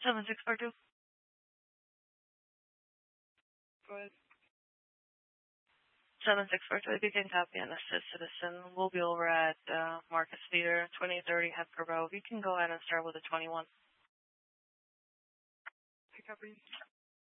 7642. Go ahead. 7642. If you can copy and assist citizen, we'll be over at Marcus Theater, 2030 Hepker Road. You can go ahead and start with a 21. Pick up.